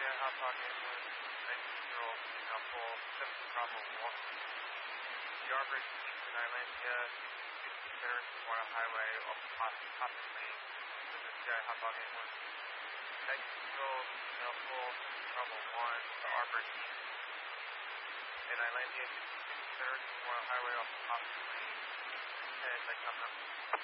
Hot Dog Inland, 19-year-old female full, 7 Bravo 1. Yarbridge East in Islandia, 63rd Memorial Highway, off Poppin Lane. This is Sky Hot Dog Inland. 19-year-old female full, 7 Bravo 1, to Arbridge East in Islandia, 63rd Memorial Highway, off Poppin Lane. And I come up.